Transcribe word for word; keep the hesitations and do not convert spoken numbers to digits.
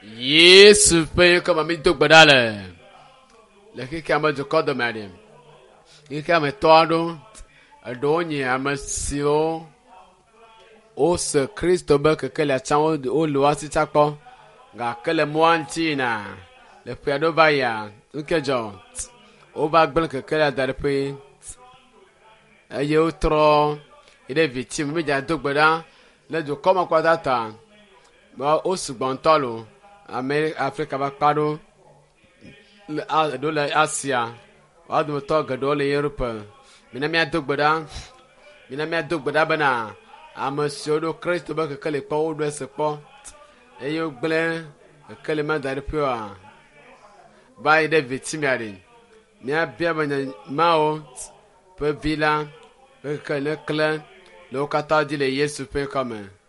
Yesu pe kama mi duk badale. Le ki kama jo kodo madi. Ki kama todo adonye amasio o se Kristo ba ke kele chanwo o luasi chakpo ga kele mwantina le piado baya ukejo o ba gbel ke kele darpe aye utro ide victime mi ja duk bada le jo koma kwatata ba o sugbontolo America Africa ba pado do la Asia wa do to gado le Europe mina mi duk bada mina mi duk bada bana amasio do Kristo ba ke kele pa o do se po ayo gble kele ma darpe wa ba ide victime ari mia bia banya mao pe vila pe kele kle lo kata di le Yesu pe comme